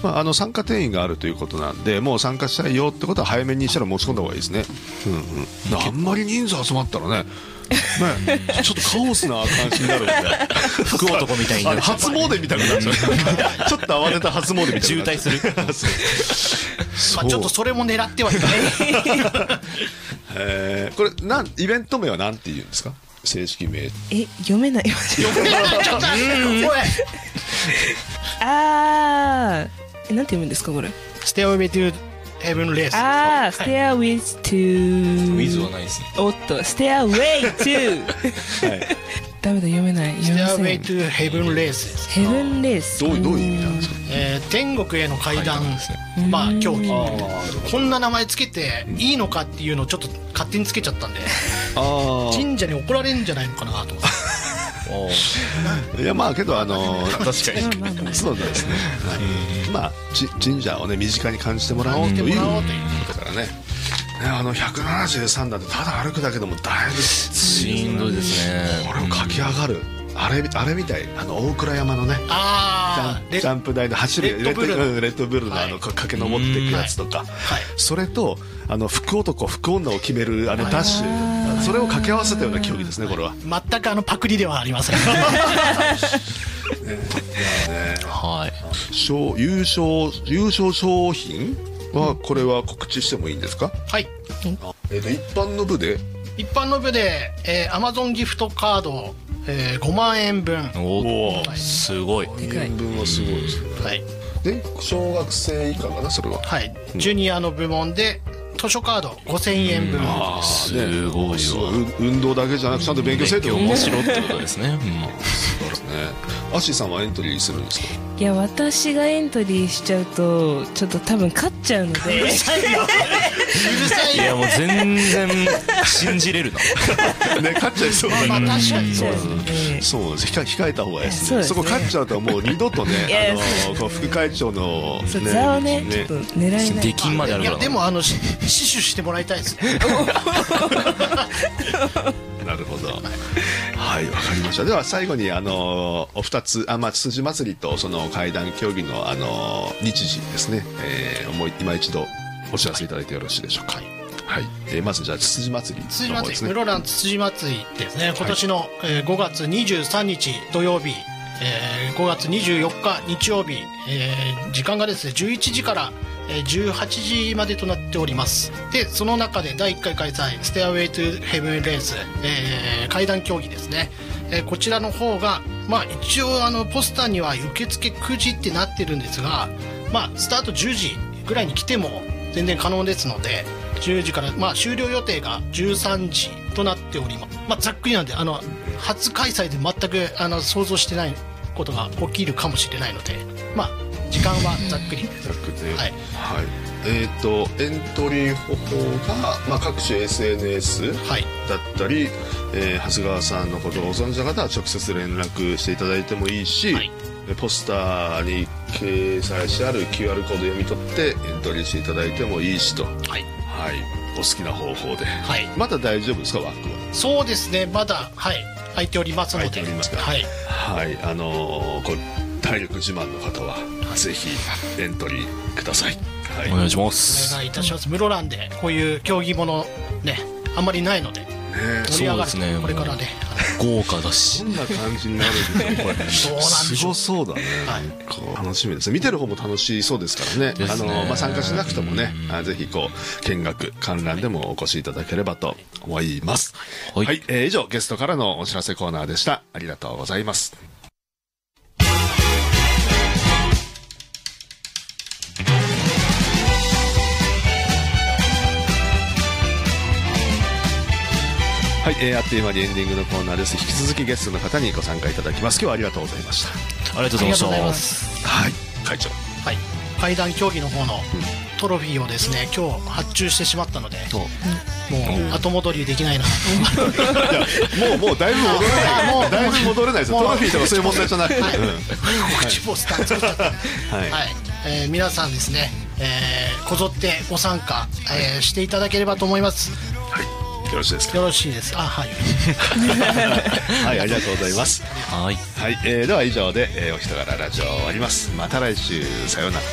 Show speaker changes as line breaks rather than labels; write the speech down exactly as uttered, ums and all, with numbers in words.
まあ、あの参加定員があるということなんで、もう参加したいよってことは早めにしたら申し込んだ方がいいですね。うんうん、あんまり人数集まったらねね、ちょっとカオスな感じになるんで
福男みたいになる、
初詣みたいになっちゃうちょっと慌てた初詣みたいな
渋滞する
まあちょっとそれも狙ってはいない
えー、これなんイベント名は何て言うんですか、正式名。
え、読めない
読めないちょっと
あー、え、なんて読むんですかこれ。
Stairway to Heaven Race。
あー、Stairway to
ウィズはないですね。
おっと、Stairway to ダメだ、読めない。読めません。
Stairway to Heaven Race です。
ヘブンレース。
どうどういう意味なんですか。
えー、天国への階段、まあ競技。こんな名前つけていいのかっていうのをちょっと勝手につけちゃったんで、
あ
神社に怒られるんじゃないのかなと思って。
いやまあけどあのー、
確かに
そうですね、はい、まあち神社をね身近に感じてもらおうということからね。ね、あのひゃくななじゅうさんだってただ歩くだけでもだいぶ
しんどいですね。
これを駆け上がる、あれあれみたい、あの大倉山のね、
あ
ジャンジャンプ台で走る
レッドブルの
レッドブルのあの駆け上っていくやつとか、
はい、
それとあの福男福女を決めるあのダッシュ、それを掛け合わせたような競技ですね、これは。
全くあのパクリではありません。
はい。
賞優勝優勝商品はこれは告知してもいいんですか。
はい。
えっと一般の部で
一般の部で、えー、Amazon ギフトカード、えー、ごまんえんぶん。
おお、すごい。
ごまんえんぶんはすごいですね。
はい。
で小学生以下かな、それは。
はい。ジュニアの部門で図書カードごせんえんぶん。
ああ、
すごいわ。
運動だけじゃなくちゃんと勉強せえって
面白いってことですね。うん、
そうですね。アッシーさんはエントリーするんですか。
いや、私がエントリーしちゃうとちょっと多分勝っちゃうので。
うるさいよ。うるさいよ。
いやもう全然信じれるな。
ね、勝っちゃいそうだね。
まあ確かに
そうですね。
そうです。控え控えた方がいいですね。
そうですね。
そこ勝っちゃうともう二度とね、
や
あのこう副会長の
そう座をねちょっと狙えない。
出禁まであるから。
いやでもあの死守してもらいたいですね。
なるほど。はい、わかりました。では最後にあのお二つ、あ、まあつつじ祭りとその階段競技のあの日時ですね。えー、もう今一度お知らせいただいてよろしいでしょうか。はい。はい。えー、まずじゃあつつじ祭り
つつじ祭り、
の方ですね。
室蘭つつじ祭りですね。今年の、はい、えー、ごがつにじゅうさんにち土曜日、えー、ごがつにじゅうよっか日曜日、えー、時間がですねじゅういちじからじゅうはちじまでとなっております。でその中でだいいっかい開催ステアウェイトゥヘブンレース、えー、階段競技ですね、えー、こちらの方がまあ一応あのポスターには受付くじってなってるんですが、まあスタートじゅうじぐらいに来ても全然可能ですので、じゅうじからまあ終了予定がじゅうさんじとなっております。まあざっくりなんであの初開催で全くあの想像してないことが起きるかもしれないので、まあ時間はざっくり
ざっくりで、
はい、
はい、えっ、ー、とエントリー方法が、まあ、各種 エスエヌエス だったり、はい、えー、長谷川さんのことをご存知の方は直接連絡していただいてもいいし、はい、ポスターに掲載してある キューアール コード読み取ってエントリーしていただいてもいいしと、はい、はい、お好きな方法で、はい、まだ大丈夫ですか、枠は。そうですね、まだ、はい、空いておりますので、空いておりますか、はい、はい、あのー、これ体力自慢の方はぜひエントリーください、はい、お願いします。お願いいたします。室蘭でこういう競技ものねあんまりないので、ね、盛り上がると、ね、これからね豪華だしどんな感じになるんですかこれすごそうだね、はい、楽しみですね。見てる方も楽しそうですからね、あの、まあ、参加しなくてもね、ぜひこう見学観覧でもお越しいただければと思います。はい、はい、えー、以上ゲストからのお知らせコーナーでした。ありがとうございます。はい、えー、あっという間にエンディングのコーナーです。引き続きゲストの方にご参加いただきます。今日はありがとうございました。ありがとうございます。はい、会長。はい、階段競技の方のトロフィーをですね、今日発注してしまったので、うん、もう後戻りできないな。もうもうだいぶ戻れない。もうだいぶ戻れないですよ。トロフィーとかそういう問題じゃなくて、はい、告知ポスター作っちゃった。はい、はい、えー、皆さんですね、えー、こぞってご参加、えー、していただければと思います。はい。よろしいですか。よろしいです。あ、はい。はい、ありがとうございます。はい、はい、えー、では以上で、えー、お人柄ラジオ終わります。また来週、さようなら。